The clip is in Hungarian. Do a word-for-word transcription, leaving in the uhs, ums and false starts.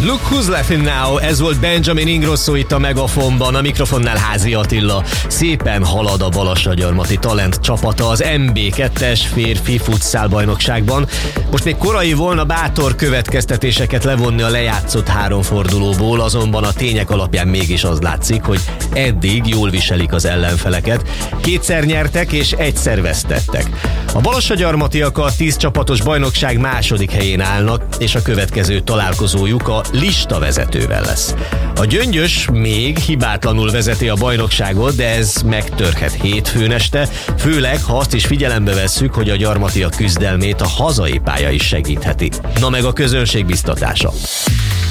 Look Who's Laughing Now, ez volt Benjamin Ingrosso itt a Megafonban, a mikrofonnál Házi Attila. Szépen halad a Balassagyarmati Talent csapata az em bé kettes férfi futszálbajnokságban. Most még korai volna bátor következtetéseket levonni a lejátszott három fordulóból, azonban a tények alapján mégis az látszik, hogy eddig jól viselik az ellenfeleket. Kétszer nyertek és egyszer vesztettek. A Balassagyarmatiak a tíz csapatos bajnokság második helyén állnak, és a következő találkozójuk a listavezetővel lesz. A Gyöngyös még hibátlanul vezeti a bajnokságot, de ez megtörhet hétfőn este, főleg ha azt is figyelembe vesszük, hogy a gyarmatiak küzdelmét a hazai pálya is segítheti. Na meg a közönség biztatása.